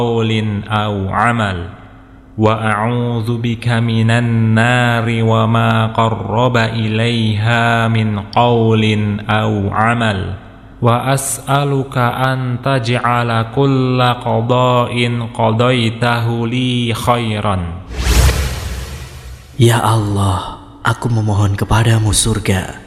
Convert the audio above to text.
qaulin aw amal wa a'udzu bika minan nari wa ma qarraba ilaiha min qaulin aw amal wa as'aluka an taj'ala kulla qada'in qadaitahu li khairan. Ya Allah, aku memohon kepadamu surga